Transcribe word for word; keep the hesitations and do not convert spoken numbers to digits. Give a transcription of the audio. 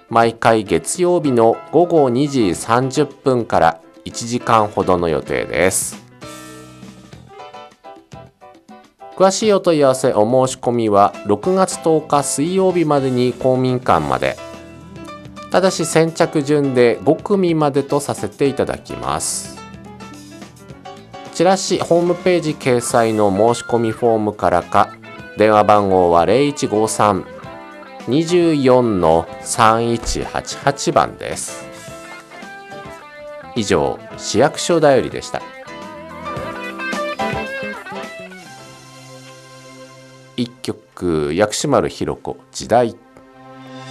毎回月曜日のごごにじさんじゅっぷんからいちじかんほどの予定です。詳しいお問い合わせお申し込みはろくがつとおか水曜日までに公民館まで。ただし先着順でごくみまでとさせていただきます。チラシホームページ掲載の申し込みフォームからか、電話番号は ゼロいちごさん によん さんいちはちはち 番です。以上、市役所だよりでした。一曲、薬師丸ひろ子時代。